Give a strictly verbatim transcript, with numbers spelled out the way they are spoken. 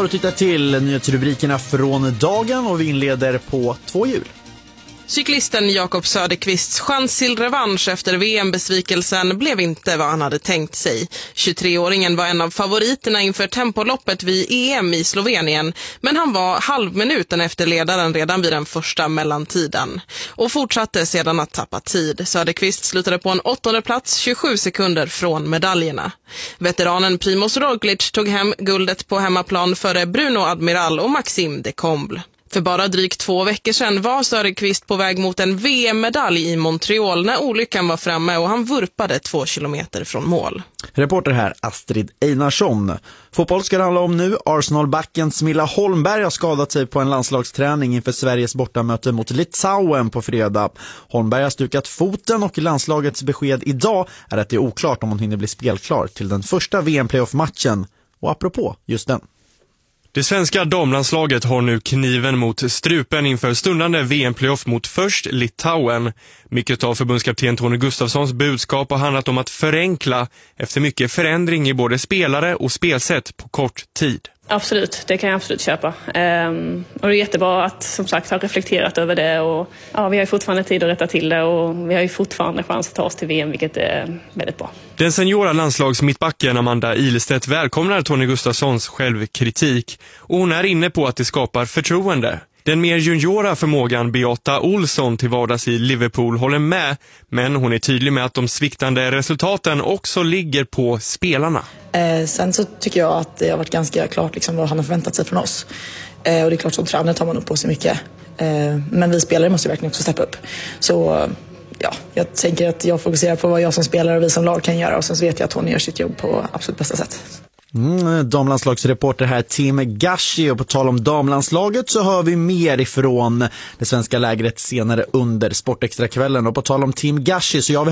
lyssnar och tittar till nyhetsrubrikerna från dagen och vi inleder på två hjul. Cyklisten Jakob Söderqvists chans till revansch efter V M-besvikelsen blev inte vad han hade tänkt sig. tjugotre-åringen var en av favoriterna inför tempoloppet vid E M i Slovenien, men han var halvminuten efter ledaren redan vid den första mellantiden och fortsatte sedan att tappa tid. Söderqvist slutade på en åttonde plats, tjugosju sekunder från medaljerna. Veteranen Primoz Roglic tog hem guldet på hemmaplan före Bruno Admiral och Maxime de Comble. För bara drygt två veckor sedan var Söderqvist på väg mot en V M-medalj i Montreal när olyckan var framme och han vurpade två kilometer från mål. Reporter här Astrid Einarsson. Fotboll ska det handla om nu. Arsenal-backen Smilla Holmberg har skadat sig på en landslagsträning inför Sveriges bortamöte mot Litauen på fredag. Holmberg har stukat foten och landslagets besked idag är att det är oklart om hon hinner bli spelklar till den första V M-playoff-matchen. Och apropå just den. Det svenska damlandslaget har nu kniven mot strupen inför stundande V M-playoff mot först Litauen. Mycket av förbundskapten Tony Gustafssons budskap har handlat om att förenkla efter mycket förändring i både spelare och spelsätt på kort tid. Absolut, det kan jag absolut köpa. Ehm, och det är jättebra att som sagt ha reflekterat över det och ja, vi har ju fortfarande tid att rätta till det och vi har ju fortfarande chans att ta oss till V M, vilket är väldigt bra. Den seniora landslagsmittbacken Amanda Ilestedt välkomnar Tony Gustafssons självkritik och hon är inne på att det skapar förtroende. Den mer juniora förmågan Beata Olsson till vardags i Liverpool håller med, men hon är tydlig med att de sviktande resultaten också ligger på spelarna. Eh, sen så tycker jag att det har varit ganska klart liksom, vad han har förväntat sig från oss. Eh, och det är klart som tränare tar man upp på sig mycket. Eh, men vi spelare måste verkligen också steppa upp. Så ja, jag tänker att jag fokuserar på vad jag som spelare och vi som lag kan göra. Och sen så vet jag att hon gör sitt jobb på absolut bästa sätt. Mm, damlandslagsreporter här Tim Gashi, och på tal om damlandslaget så hör vi mer ifrån det svenska lägret senare under Sportextra-kvällen. Och på tal om Tim Gashi så jag vill